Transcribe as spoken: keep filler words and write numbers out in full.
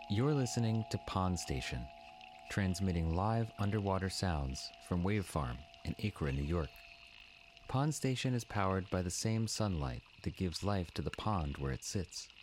You're listening to Pond Station, transmitting live underwater sounds from Wave Farm in Acra, New York. Pond Station is powered by the same sunlight that gives life to the pond where it sits.